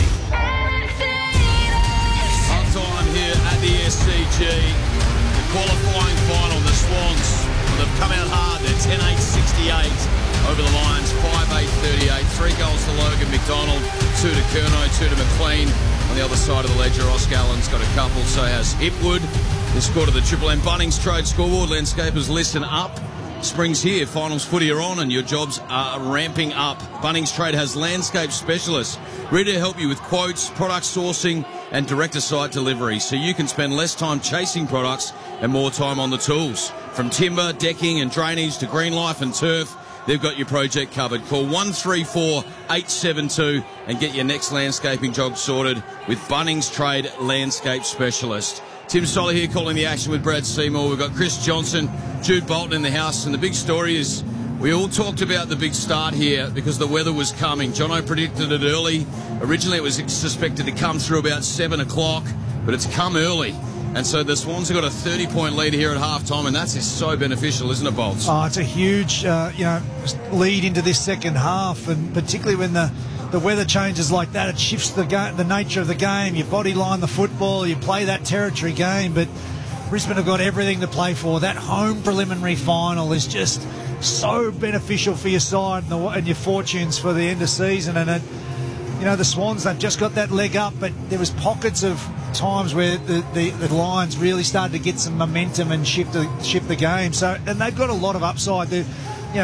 Half time here at the S C G. The qualifying final, the Swans. Well, they've come out hard. They're ten eight sixty-eight over the Lions, five eight thirty-eight. Three goals to Logan McDonald, two to Curnow, two to McLean. On the other side of the ledger, Oscar Allen's got a couple, so has Hipwood. The score to the Triple M Bunnings Trade scoreboard. Landscapers, listen up. Spring's here, finals footy are on and your jobs are ramping up. Bunnings Trade has landscape specialists ready to help you with quotes, product sourcing and direct-to-site delivery so you can spend less time chasing products and more time on the tools. From timber, decking and drainage to green life and turf, they've got your project covered. Call one three four eight seven two and get your next landscaping job sorted with Bunnings Trade Landscape Specialist. Tim Stoller here calling the action with Brad Seymour. We've got Chris Johnson, Jude Bolton in the house, and the big story is we all talked about the big start here because the weather was coming. Jono predicted it early. Originally it was suspected to come through about seven o'clock, but it's come early. And so the Swans have got a thirty-point lead here at half-time, and that's just so beneficial, isn't it, Bolts? Oh, it's a huge, uh, you know, lead into this second half, and particularly when the, the weather changes like that, it shifts the ga- the nature of the game. You body line the football, you play that territory game, but Brisbane have got everything to play for. That home preliminary final is just so beneficial for your side and, the, and your fortunes for the end of season, and it, you know, the Swans, they've just got that leg up, but there was pockets of times where the, the, the Lions really started to get some momentum and shift the, shift the game. So, and they've got a lot of upside. They're, you know,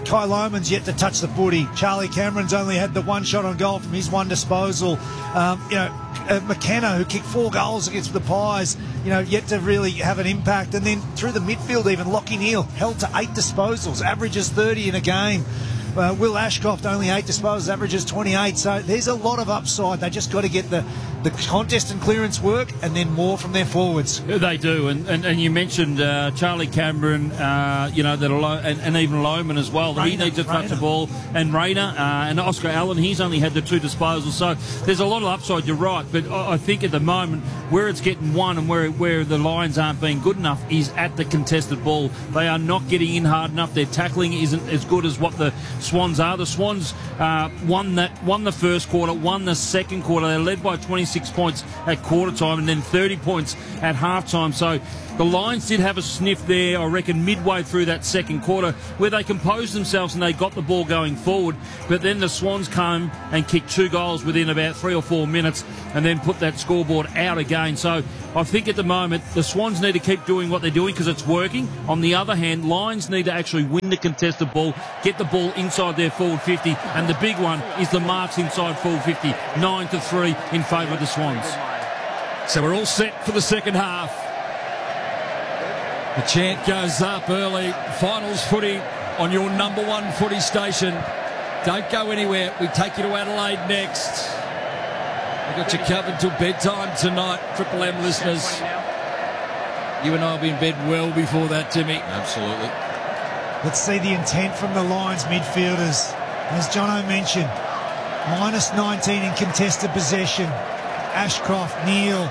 Kai Loman's yet to touch the footy. Charlie Cameron's only had the one shot on goal from his one disposal. Um, you know, uh, McKenna, who kicked four goals against the Pies, you know, yet to really have an impact. And then through the midfield, even Lockie Neal held to eight disposals, averages thirty in a game. Uh, Will Ashcroft only eight disposals, averages twenty-eight. So there's a lot of upside. They just got to get the, the contest and clearance work, and then more from their forwards. They do, and and, and you mentioned uh, Charlie Cameron, uh, you know that, and, and even Loman as well. That he needs to touch the ball, and Rayner uh, and Oscar Allen. He's only had the two disposals, so there's a lot of upside. You're right, but I, I think at the moment where it's getting won and where where the Lions aren't being good enough is at the contested ball. They are not getting in hard enough. Their tackling isn't as good as what the Swans are. The Swans uh, won that won the first quarter, won the second quarter. They led by twenty-six points at quarter time and then thirty points at half time. So the Lions did have a sniff there, I reckon, midway through that second quarter, where they composed themselves and they got the ball going forward. But then the Swans came and kicked two goals within about three or four minutes and then put that scoreboard out again. So I think at the moment the Swans need to keep doing what they're doing because it's working. On the other hand, Lions need to actually win the contested ball, get the ball inside their forward fifty, and the big one is the marks inside forward fifty, nine to three in favour of the Swans. So we're all set for the second half. The chant goes up early. Finals footy on your number one footy station. Don't go anywhere. We take you to Adelaide next. We got you covered till bedtime tonight, Triple M listeners. You and I will be in bed well before that, Timmy. Absolutely. Let's see the intent from the Lions midfielders. As Jono mentioned, minus nineteen in contested possession. Ashcroft, Neal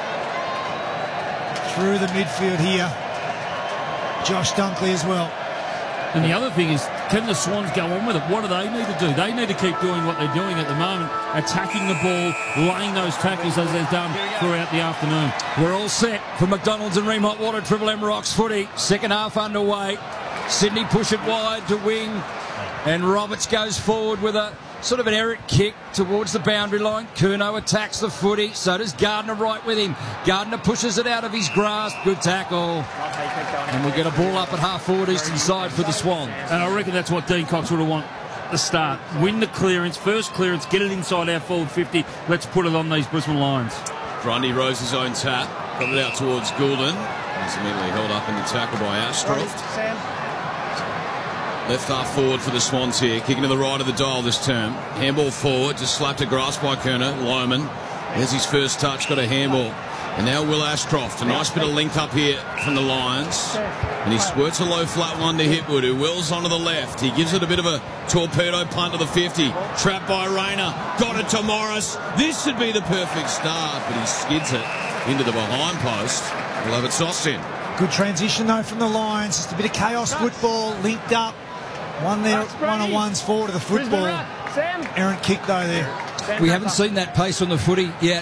through the midfield here. Josh Dunkley as well. And the other thing is, can the Swans go on with it? What do they need to do? They need to keep doing what they're doing at the moment, attacking the ball, laying those tackles as they've done throughout the afternoon. We're all set for McDonald's and Ream Hot Water Triple M Rocks footy. Second half underway. Sydney push it wide to wing, and Roberts goes forward with a sort of an errant kick towards the boundary line. Curnow attacks the footy. So does Gardner right with him. Gardner pushes it out of his grasp. Good tackle. And we'll get a ball up at half forward eastern side for the Swans. And I reckon that's what Dean Cox would have wanted at the start. Win the clearance, first clearance, get it inside our forward fifty. Let's put it on these Brisbane Lions. Grundy rose his own tap, got it out towards Goulden. He's immediately held up in the tackle by Ashcroft. Left half forward for the Swans here, kicking to the right of the dial this term. Handball forward, just slapped a grass by Kerner. Loman, there's his first touch, got a handball. And now Will Ashcroft, a nice bit of link up here from the Lions. And he squirts a low flat one to Hipwood, who wills onto the left. He gives it a bit of a torpedo punt to the fifty. Trapped by Rayner, got it to Morris. This should be the perfect start, but he skids it into the behind post. We'll have it tossed in. Good transition though from the Lions. Just a bit of chaos football, linked up. One there, one-on-ones forward to the football. Errant kick though there. We haven't seen that pace on the footy yet.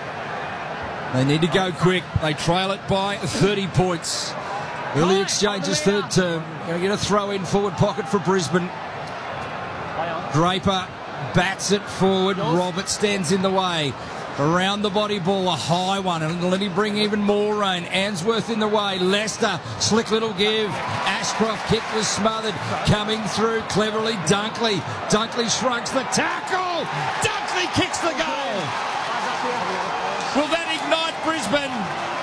They need to go quick. They trail it by thirty points. Early exchanges third term. Going to get a throw in forward pocket for Brisbane. Draper bats it forward. Roberts stands in the way. Around the body ball, a high one, and let him bring even more rain. Answorth in the way. Lester, slick little give. Ashcroft kick was smothered. Coming through cleverly, Dunkley. Dunkley shrugs the tackle. Dunkley kicks the goal. Will that ignite Brisbane?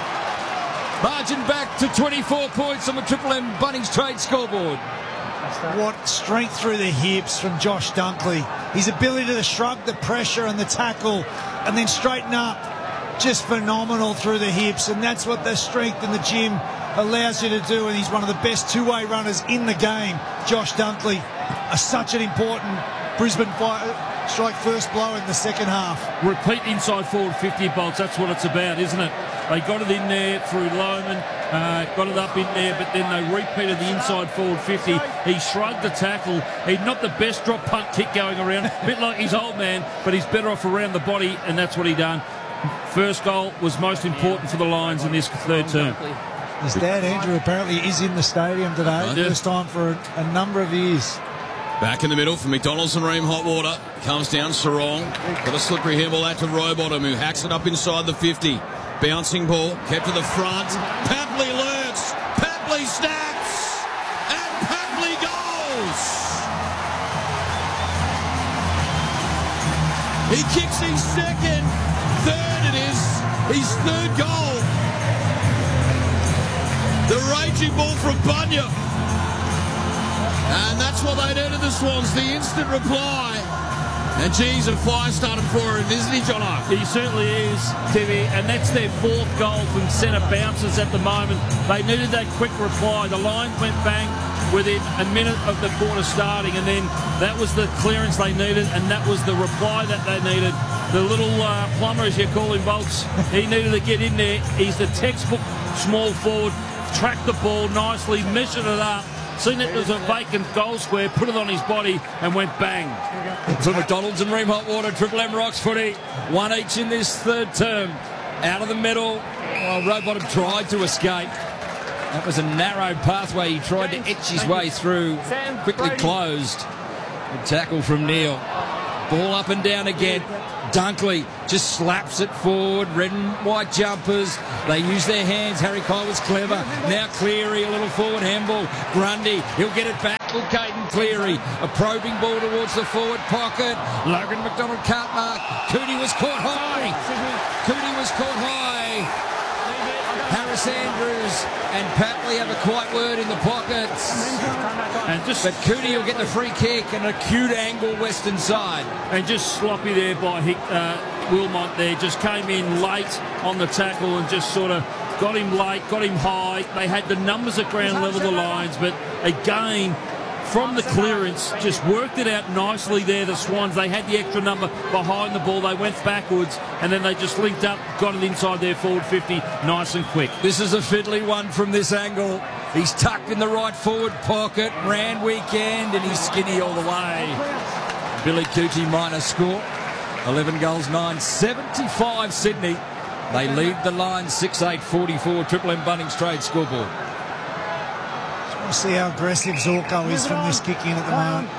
Margin back to twenty-four points on the Triple M Bunnings Trade scoreboard. What strength through the hips from Josh Dunkley. His ability to shrug the pressure and the tackle and then straighten up, just phenomenal through the hips. And that's what the strength in the gym allows you to do. And he's one of the best two-way runners in the game. Josh Dunkley, uh, such an important Brisbane fight, strike first blow in the second half. Repeat inside forward fifty, Bolts. That's what it's about, isn't it? They got it in there through Loman, uh, got it up in there, but then they repeated the inside forward fifty. He shrugged the tackle. He's not the best drop punt kick going around, a bit like his old man, but he's better off around the body, and that's what he done. First goal was most important for the Lions in this third term. His dad, Andrew, apparently is in the stadium today. Right. First time for a, a number of years. Back in the middle for McDonald's and Ream Hot Water. Comes down Sarong. Got a slippery handball out to Rowbottom, who hacks it up inside the fifty. Bouncing ball, kept to the front. Papley lurks. Papley snaps. And Papley goes. He kicks his second. Third it is. His third goal. The raging ball from Bunya. And that's what they needed, the Swans. The instant reply. And geez, a fire started for him, isn't he, Jono? He certainly is, Timmy, and that's their fourth goal from centre bounces at the moment. They needed that quick reply. The line went bang within a minute of the quarter starting, and then that was the clearance they needed, and that was the reply that they needed. The little uh, plumber, as you call him, Bolts, he needed to get in there. He's the textbook small forward, tracked the ball nicely, measured it up, seen it was a vacant goal square, put it on his body and went bang. To McDonald's and Ream Hot Water, Triple M Rocks footy. One each in this third term. Out of the middle. Well, Rowbottom tried to escape. That was a narrow pathway. He tried to etch his way through. Quickly closed. Good tackle from Neil. Ball up and down again. Dunkley just slaps it forward. Red and white jumpers. They use their hands. Harry Kyle was clever. Now Cleary, a little forward handball. Grundy, he'll get it back. Look, Caden Cleary. A probing ball towards the forward pocket. Logan McDonald can't mark. Cooney was caught high. Cooney was caught high. Harris Andrews and Patley have a quiet word in the pockets. And just but Cooney will get the free kick and an acute angle western side. And just sloppy there by Hick, uh, Wilmot there. Just came in late on the tackle and just sort of got him late, got him high. They had the numbers at ground level, the Lions, but again, from the clearance, just worked it out nicely there, the Swans. They had the extra number behind the ball. They went backwards, and then they just linked up, got it inside their forward fifty, nice and quick. This is a fiddly one from this angle. He's tucked in the right forward pocket, ran weekend, and he's skinny all the way. Billy Cootie minor score. eleven goals, nine, seventy-five Sydney. They lead the line six eight forty-four. Triple M Bunnings Trade scoreboard. We'll see how aggressive Zorko is from this kick in at the moment.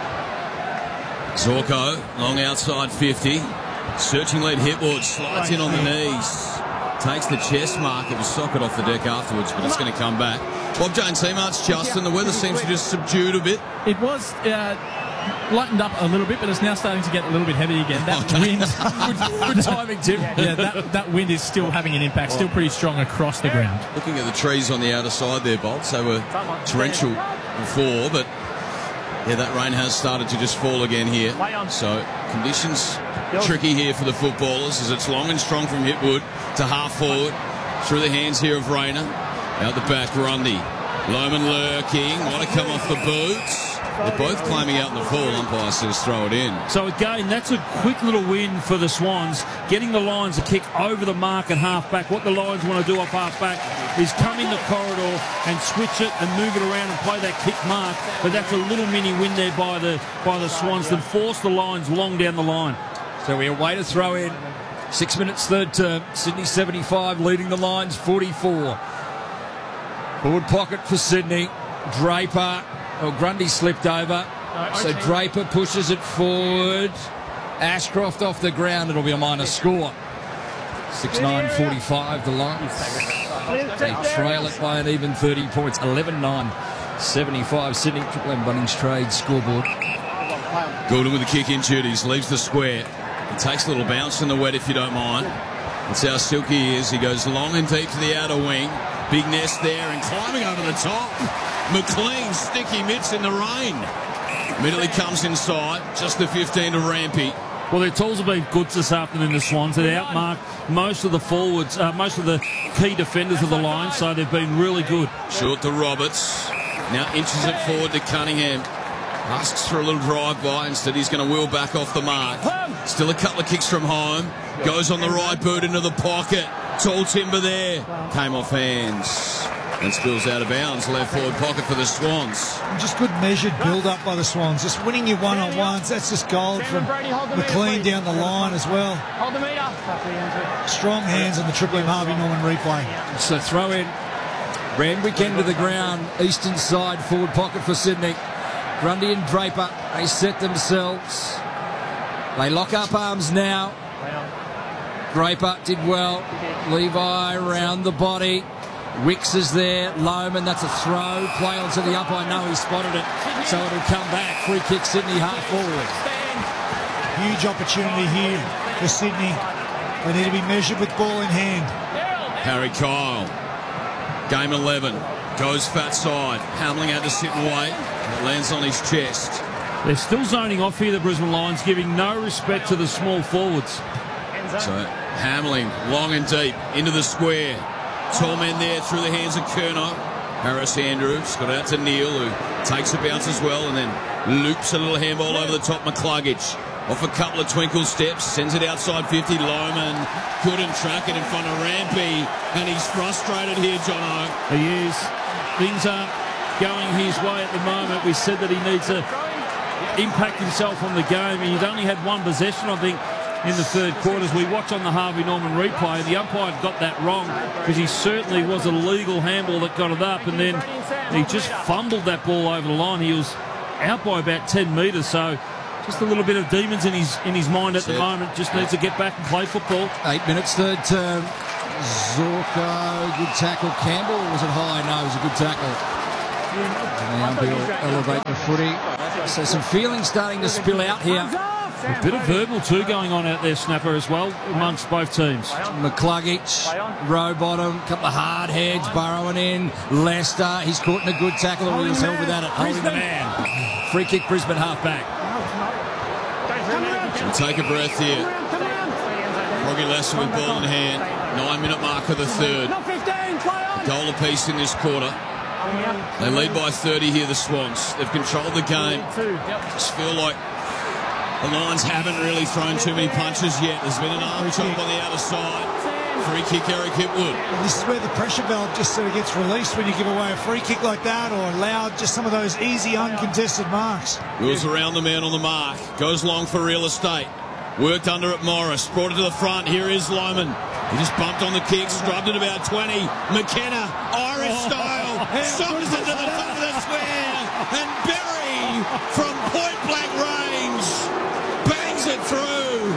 Zorko, long outside fifty. Searching lead Hitwood, slides in on the knees. Takes the chest mark. It was socket off the deck afterwards, but it's going to come back. Bob Jones, Seamarts, Justin, the weather seems to just subdued a bit. It was uh, lightened up a little bit, but it's now starting to get a little bit heavy again. That Okay. wind, Good timing, Tim. yeah, that, that wind is still having an impact, still pretty strong across the ground. Looking at the trees on the outer side there, Bolts, they were torrential before, but yeah, that rain has started to just fall again here. So conditions tricky here for the footballers as it's long and strong from Hitwood to half forward. Through the hands here of Rayner. Out the back, Grundy. Loman lurking, want to come off the boots. They're both climbing out in the full. Umpire says throw it in. So again, that's a quick little win for the Swans, getting the Lions to kick over the mark at half-back. What the Lions want to do off half-back is come in the corridor and switch it and move it around and play that kick mark. But that's a little mini win there by the by the Swans that force the Lions long down the line. So we await a throw in. Six minutes third term. Sydney seventy-five leading the Lions forty-four. Forward pocket for Sydney. Draper. Oh, Grundy slipped over. So Draper pushes it forward. Ashcroft off the ground. It'll be a minor score. six nine forty-five the Lions. They trail it by an even thirty points. eleven nine seventy-five Sydney. Triple M Bunnings Trade scoreboard. Goulden with the kick in duties. Leaves the square. He takes a little bounce in the wet if you don't mind. That's how silky he is. He goes long and deep to the outer wing. Big nest there and climbing over the top. McLean, sticky mitts in the rain. Immediately comes inside. Just the fifteen to Rampy. Well, their tools have been good this afternoon, the Swans. They outmarked most of the forwards, uh, most of the key defenders of the line, so they've been really good. Short to Roberts. Now inches it forward to Cunningham. Asks for a little drive-by. Instead, he's going to wheel back off the mark. Still a couple of kicks from home. Goes on the right boot into the pocket. Tall timber there. Came off hands. And spills out of bounds. Left forward pocket for the Swans. Just good measured build-up by the Swans. Just winning your one-on-ones. That's just gold from McLean down the line as well. Hold the meter. Strong hands on the Triple M Harvey Norman replay. So throw in. Randwick into the ground. Eastern side forward pocket for Sydney. Grundy and Draper, they set themselves. They lock up arms now. Draper did well. Levi around the body. Wicks is there. Loman, that's a throw. Play onto the up. I know he spotted it. So it'll come back. Free kick Sydney half forward. Huge opportunity here for Sydney. They need to be measured with ball in hand. Harry Kyle, game eleven, goes fat side. Hamling had to sit and wait. It lands on his chest. They're still zoning off here, the Brisbane Lions, giving no respect to the small forwards. So Hamling, long and deep, into the square. Tall man there through the hands of Curnow. Harris Andrews got out to Neil, who takes a bounce as well, and then loops a little handball over the top. McCluggage off a couple of twinkle steps, sends it outside fifty. Loman couldn't track it in front of Rampy, and he's frustrated here, Jono. He is. Things aren't going his way at the moment. We said that he needs to impact himself on the game. He'd only had one possession, I think, in the third quarters. We watch on the Harvey Norman replay. The umpire got that wrong because he certainly was a legal handball that got it up, and then he just fumbled that ball over the line. He was out by about ten metres, so just a little bit of demons in his in his mind at the moment. Just needs to get back and play football. Eight minutes, third term. Zorko, good tackle. Campbell, was it high? No, it was a good tackle. And the umpire will elevate the footy. So some feelings starting to spill out here. A bit of verbal too going on out there, Snapper, as well, amongst both teams. McCluggage, Rowbottom, a couple of hard heads, burrowing in. Lester, he's caught in a good tackle, or he was held without it. Holding the man. Free kick, Brisbane half-back. We'll take a breath here. Froggy Lester with ball in hand. Nine-minute mark of the third. A goal apiece in this quarter. They lead by thirty here, the Swans. They've controlled the game. Just feel like the Lions haven't really thrown too many punches yet. There's been an arm chop on the outer side. Free kick, Eric Hipwood. And this is where the pressure valve just sort of gets released when you give away a free kick like that, or allow just some of those easy uncontested marks. Wheels around the man on the mark. Goes long for real estate. Worked under at Morris. Brought it to the front. Here is Loman. He just bumped on the kick. Scrubbed it about twenty. McKenna, Irish style. Soms it to the front of the square. And Berry from point blank range bangs it through.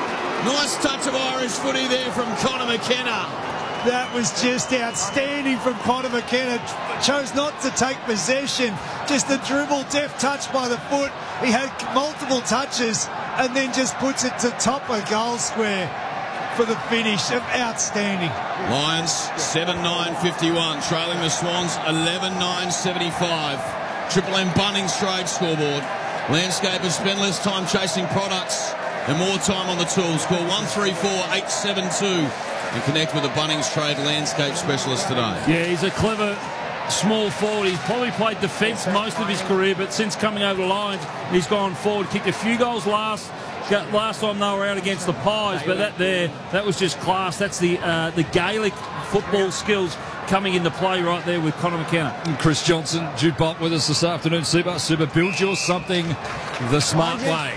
Nice touch of Irish footy there from Connor McKenna. That was just outstanding from Connor McKenna. Chose not to take possession. Just the dribble, deft touch by the foot. He had multiple touches and then just puts it to top of goal square for the finish. Outstanding. Lions seven nine fifty-one, trailing the Swans eleven nine seventy-five. Triple M Bunnings trade scoreboard. Landscapers spend less time chasing products and more time on the tools. Call one three four eight seven two and connect with a Bunnings trade landscape specialist today. Yeah, he's a clever small forward. He's probably played defence most of his career, but since coming over the lines, he's gone forward. Kicked a few goals last last time they were out against the Pies, but that there, that was just class. That's the uh, the Gaelic football skills coming into play right there with Connor McKenna. And Chris Johnson, Jude Bolt with us this afternoon. Super, Super, build yours something the smart way.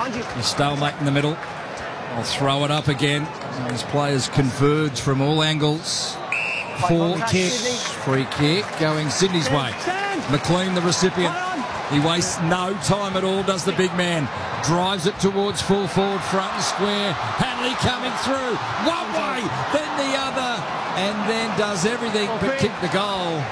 A stalemate in the middle. I'll throw it up again. These players converge from all angles. Four kicks. Free kick going Sydney's way. McLean, the recipient. He wastes no time at all, does the big man. Drives it towards full forward, front and square. Hanley coming through. One way, then the other. And then does everything but kick the goal.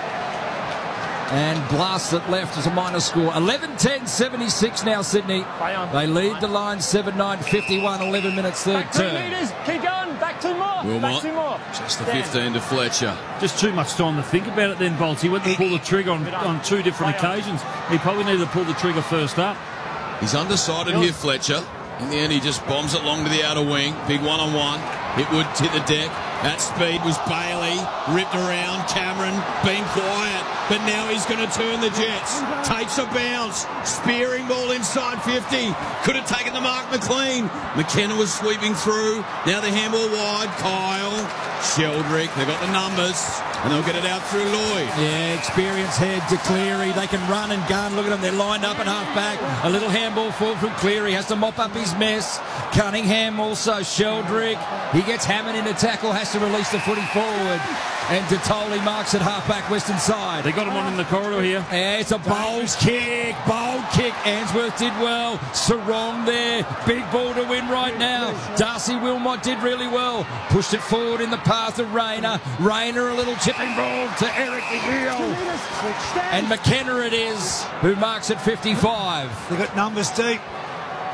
And blasts it left as a minor score. eleven ten seventy-six now, Sydney. They lead the line seven nine fifty-one, eleven minutes third turn. Keep going, back two more. Wilmot, back two more. Just the fifteen to Fletcher. Just too much time to think about it then, Bolts. He went to pull the trigger on, on two different occasions. He probably needed to pull the trigger first up. He's undecided here, Fletcher. In the end, he just bombs it long to the outer wing. Big one-on-one. It would hit the deck. At speed was Bailey. Ripped around. Cameron being quiet. But now he's going to turn the Jets. Takes a bounce. Spearing ball inside fifty. Could have taken the mark, McLean. McKenna was sweeping through. Now the handball wide. Kyle. Sheldrick. They've got the numbers. And they'll get it out through Lloyd. Yeah, experienced head to Cleary. They can run and gun. Look at them. They're lined up at half back. A little handball forward from Cleary. Has to mop up his mess. Cunningham also. Sheldrick. He gets hammered into tackle. Has to release the footy forward. And Detoli marks at half-back western side. They got him on in the corridor here. Yeah, it's a bold kick. Bold kick. Answorth did well. Sarong there. Big ball to win right now. Darcy Wilmot did really well. Pushed it forward in the path of Rayner. Rayner a little chipping ball to Eric Hill. And McKenna it is, who marks at fifty-five. They've got numbers deep.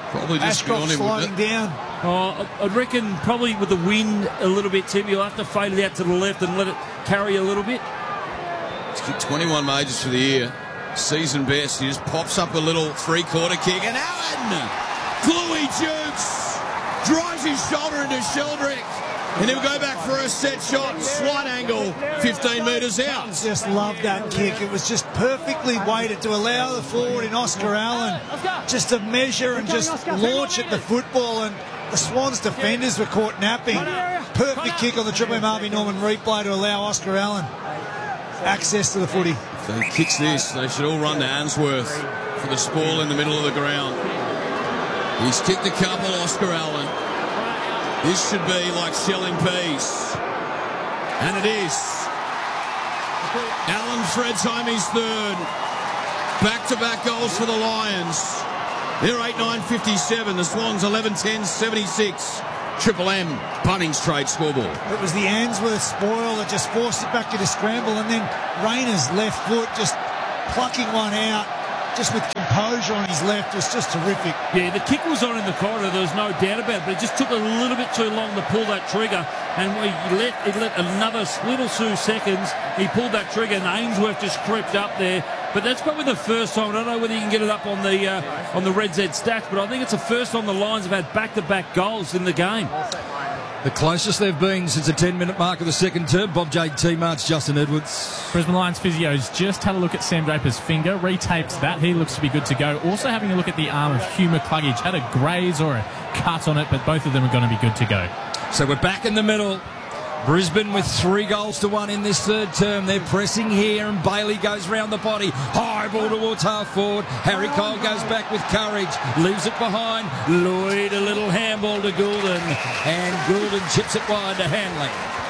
Probably just Ashcroft beyond him. sliding down. Oh, I reckon probably with the wind a little bit, Tim, you'll have to fade it out to the left and let it carry a little bit. He's kicked twenty-one majors for the year. Season best. He just pops up a little three-quarter kick. And Allen! Bluey jukes! Drives his shoulder into Sheldrick. And he'll go back for a set shot. Slight angle. fifteen metres out. Just loved that kick. It was just perfectly weighted to allow the forward in Oscar Allen just to measure and just launch at the football. And the Swans defenders were caught napping. Perfect kick on the Triple M Harvey Norman replay to allow Oscar Allen access to the footy. If he kicks this, they should all run to Answorth for the spoil in the middle of the ground. He's kicked a couple, Oscar Allen. This should be like shelling peas. And it is. Allen threads home his third. Back-to-back goals for the Lions. They're eight nine fifty-seven. The Swans eleven ten seventy-six. Triple M, Bunnings trade scoreboard. It was the Answorth spoil that just forced it back into scramble, and then Rayner's left foot just plucking one out, just with composure on his left, was just terrific. Yeah, the kick was on in the corridor, there was no doubt about it, but it just took a little bit too long to pull that trigger, and we let it let another little two seconds. He pulled that trigger, and Ainsworth just crept up there. But that's probably the first time. I don't know whether you can get it up on the uh, on the Red Z stats, but I think it's the first time the Lions have had back-to-back goals in the game. The closest they've been since the ten-minute mark of the second term. Bob J. T-Marts, Justin Edwards. Brisbane Lions physios just had a look at Sam Draper's finger, retaped that. He looks to be good to go. Also having a look at the arm of Hugh McCluggage. Had a graze or a cut on it, but both of them are going to be good to go. So we're back in the middle. Brisbane with three goals to one in this third term. They're pressing here, and Bailey goes round the body. High ball towards half forward. Harry Cole goes back with courage. Leaves it behind. Lloyd, a little handball to Goulden. And Goulden chips it wide to Hanley.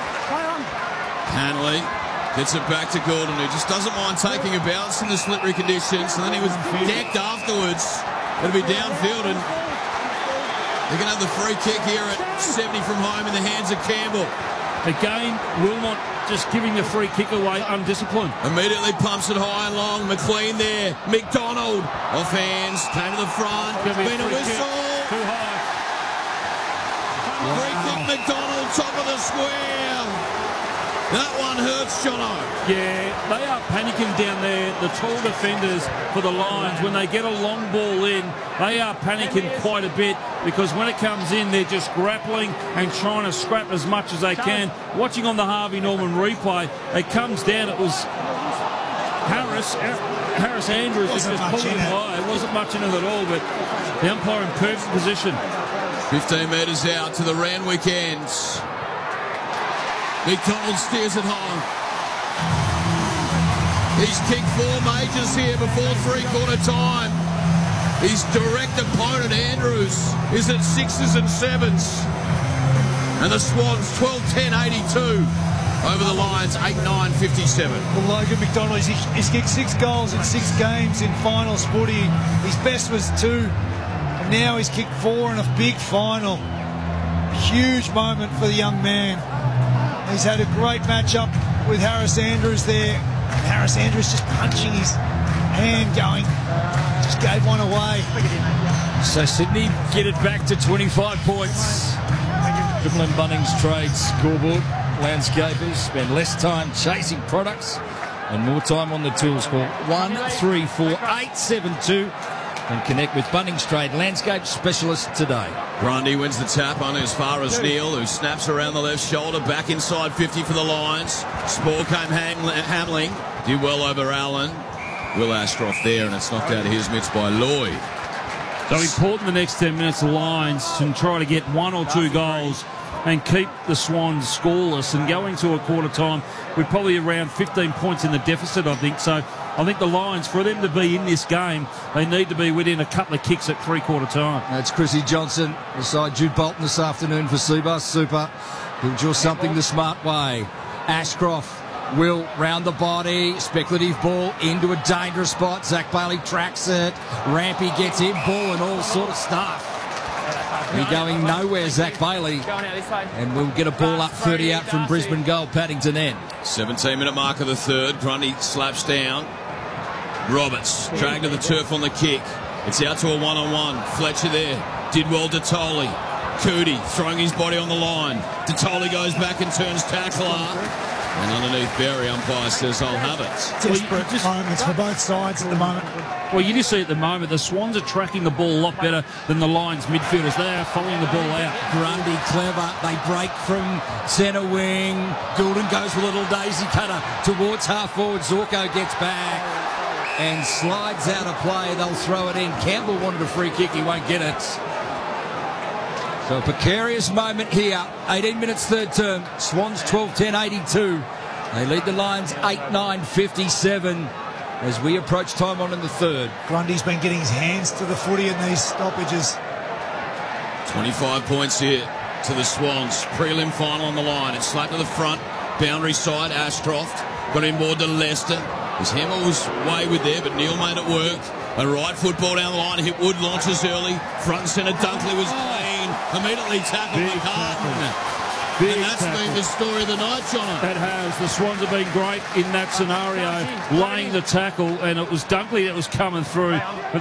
Hanley gets it back to Goulden, who just doesn't mind taking a bounce in the slippery conditions. And then he was decked afterwards. It'll be downfield, and they're going to have the free kick here at seventy from home in the hands of Campbell. Again, Wilmot just giving the free kick away, undisciplined. Immediately pumps it high and long. McLean there. McDonald off hands, came to the front. Been a whistle. Too high. Free kick McDonald, top of the square. That one hurts, Jono. Yeah, they are panicking down there, the tall defenders for the Lions. When they get a long ball in, they are panicking quite a bit, because when it comes in, they're just grappling and trying to scrap as much as they can. Watching on the Harvey Norman replay, it comes down, it was Harris, Harris Andrews just pulling it high. It wasn't much in it at all, but the umpire in perfect position. fifteen metres out to the Randwick ends. McDonald steers it home. He's kicked four majors here before three-quarter time. His direct opponent, Andrews, is at sixes and sevens. And the Swans, twelve ten eighty-two over the Lions, eight nine fifty-seven. Well, Logan McDonald, he's, he's kicked six goals in six games in finals footy. His best was two, and now he's kicked four in a big final. Huge moment for the young man. He's had a great match-up with Harris Andrews there. Harris Andrews just punching his hand going. Just gave one away. So Sydney get it back to twenty-five points. Triple M Bunnings trade scoreboard. Landscapers spend less time chasing products and more time on the tools. Call one three four eight seven two and connect with Bunnings Trade Landscape Specialist today. Grundy wins the tap only as far as Neil, who snaps around the left shoulder, back inside fifty for the Lions. Spore came handling, did well over Allen. Will Ashcroft there, and it's knocked out of his mitts by Lloyd. So important the next ten minutes, the Lions can try to get one or two goals and keep the Swans scoreless, and going to a quarter time, we're probably around fifteen points in the deficit, I think. So I think the Lions, for them to be in this game, they need to be within a couple of kicks at three-quarter time. That's Chrissy Johnson beside Jude Bolton this afternoon for Seabus Super. He'll draw something the smart way. Ashcroft will round the body, speculative ball into a dangerous spot. Zach Bailey tracks it. Rampy gets in, ball and all sort of stuff. He's going nowhere, Zach Bailey. And we'll get a ball up thirty out from Brisbane goal, Paddington end. seventeen minute mark of the third. Grundy slaps down. Roberts dragged to the turf on the kick. It's out to a one-on-one. Fletcher there. Did well to Tolley. Cootie throwing his body on the line. DeToley goes back and turns tackler. And underneath Berry, umpire says, I'll have it. Desperate just, moments for both sides at the moment. Well, you just see at the moment, the Swans are tracking the ball a lot better than the Lions midfielders. They are following the ball out. Grundy clever. They break from centre wing. Goulden goes with a little daisy cutter towards half forward. Zorko gets back and slides out of play. They'll throw it in. Campbell wanted a free kick. He won't get it. So a precarious moment here. eighteen minutes third term. Swans twelve ten eighty-two. They lead the Lions eight nine fifty-seven as we approach time on in the third. Grundy's been getting his hands to the footy in these stoppages. twenty-five points here to the Swans. Prelim final on the line. It's slapped to the front. Boundary side, Ashcroft. Got in more to Leicester. His hammer was wayward there, but Neil made it work. A right football down the line. Hit Wood, launches early. Front and centre, Dunkley was clean. Immediately tackled McCartan. Big and that's tackle. been the story of the night, John. It has. The Swans have been great in that scenario, laying the tackle, and it was Dunkley that was coming through. But